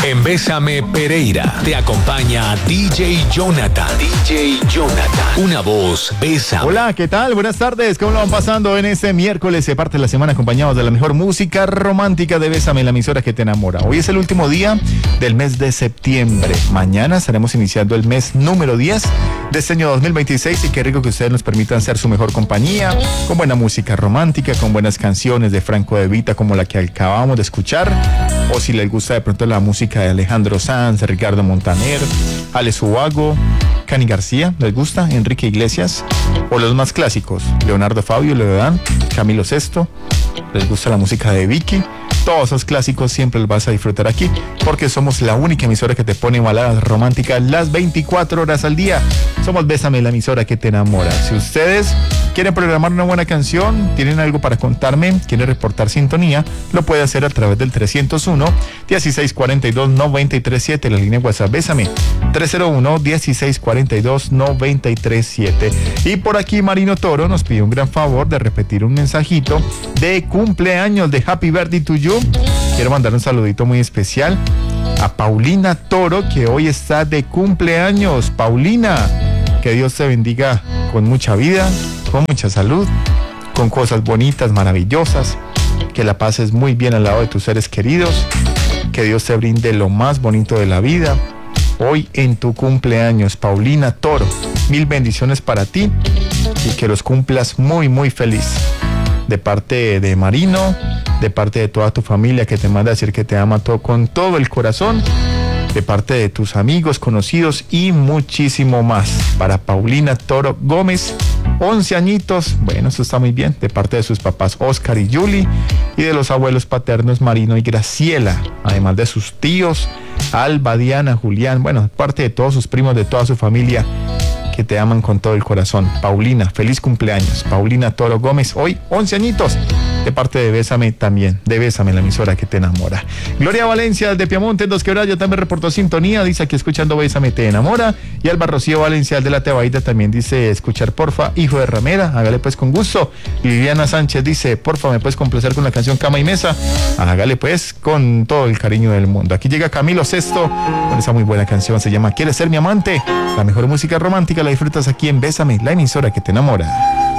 En Bésame Pereira te acompaña DJ Jonathan. DJ Jonathan. Una voz, Bésame. Hola, ¿qué tal? Buenas tardes. ¿Cómo lo van pasando en este miércoles? Se parte la semana acompañados de la mejor música romántica de Bésame, la emisora que te enamora. Hoy es el último día del mes de septiembre. Mañana estaremos iniciando el mes número 10 de este año 2026 y qué rico que ustedes nos permitan ser su mejor compañía, con buena música romántica, con buenas canciones de Franco De Vita como la que acabamos de escuchar, o si les gusta de pronto la música de Alejandro Sanz, de Ricardo Montaner, Alex Ubago, Cani García, ¿les gusta? Enrique Iglesias, o los más clásicos, Leonardo Fabio, Leodán, Camilo Sesto, ¿les gusta la música de Vicky? Todos esos clásicos siempre los vas a disfrutar aquí, porque somos la única emisora que te pone baladas románticas las 24 horas al día. Somos Bésame, la emisora que te enamora. Si ustedes quieren programar una buena canción, tienen algo para contarme, quieren reportar sintonía, lo puede hacer a través del 301-1642-937, la línea WhatsApp Bésame, 301-1642-937. Y por aquí Marino Toro nos pidió un gran favor de repetir un mensajito de cumpleaños, de Happy Birthday to You. Quiero mandar un saludito muy especial a Paulina Toro, que hoy está de cumpleaños. Paulina, que Dios te bendiga con mucha vida, con mucha salud, con cosas bonitas, maravillosas, que la pases muy bien al lado de tus seres queridos, que Dios te brinde lo más bonito de la vida hoy en tu cumpleaños, Paulina Toro. Mil bendiciones para ti y que los cumplas muy muy feliz, de parte de Marino, de parte de toda tu familia, que te manda a decir que te ama con todo el corazón, de parte de tus amigos, conocidos y muchísimo más. Para Paulina Toro Gómez, 11 añitos, bueno, eso está muy bien, de parte de sus papás Oscar y Julie, y de los abuelos paternos Marino y Graciela, además de sus tíos Alba, Diana, Julián, bueno, parte de todos sus primos, de toda su familia, que te aman con todo el corazón. Paulina, feliz cumpleaños. Paulina Toro Gómez, hoy 11 añitos, de parte de Bésame también, de Bésame, la emisora que te enamora. Gloria Valencia de Piamonte, Dos Quebradas, también reportó sintonía, dice aquí escuchando Bésame te enamora. Y Alba Rocío Valencia de la Tebaida también dice escuchar porfa, hijo de ramera, hágale pues con gusto. Y Liliana Sánchez dice porfa, me puedes complacer con la canción Cama y Mesa, hágale pues con todo el cariño del mundo. Aquí llega Camilo Sesto con esa muy buena canción, se llama ¿Quieres ser mi amante? La mejor música romántica la disfrutas aquí en Bésame, la emisora que te enamora.